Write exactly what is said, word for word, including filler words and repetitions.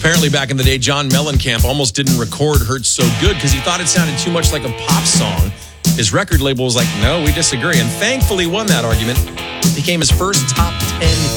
Apparently, back in the day, John Mellencamp almost didn't record Hurts So Good because he thought it sounded too much like a pop song. His record label was like, no, we disagree, and thankfully won that argument. It became his first top ten